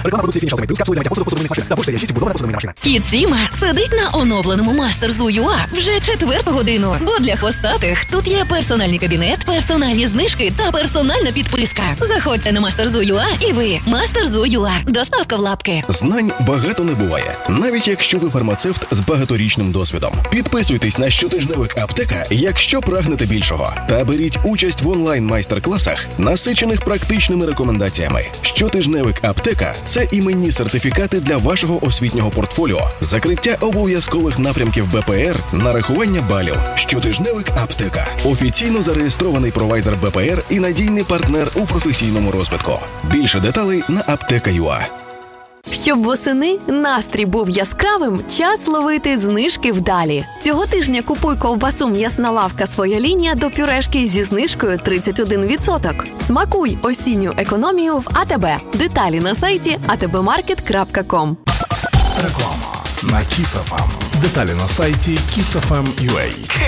Реклама продукції Finish Ultimate Plus, капсули для миття посуду, посудомийних машин та Bosch Series 6 вбудована посудомийна машина. Кіт Сіма сидить на оновленому Master Zoo UA вже 4-ту годину. Бо для хвостатих тут є персональний кабінет, персональні знижки та персональна підписка. Заходьте на Master Zoo UA і ви. Master Zoo UA. Доставка в лапки. Знань багато не буває, навіть якщо ви фармацевт з багаторічним досвідом. Підписуйтесь на щотижневик Аптека, якщо прагнете більшого. Та беріть участь в онлайн-майстер-класах, насичених практичними рекомендаціями. Щотижневик Аптека – це іменні сертифікати для вашого освітнього портфоліо, закриття обов'язкових напрямків БПР, нарахування балів. Щотижневик Аптека – офіційно зареєстрований провайдер БПР і надійний партнер у професійному розвитку. Більше деталей на Аптека.ua. Щоб восени настрій був яскравим, час ловити знижки вдалі. Цього тижня купуй ковбасу «М'ясна лавка. Своя лінія» до пюрешки зі знижкою 31%. Смакуй осінню економію в АТБ. Деталі на сайті atbmarket.com. Реклама на Kiss FM. Деталі на сайті kissfm.ua.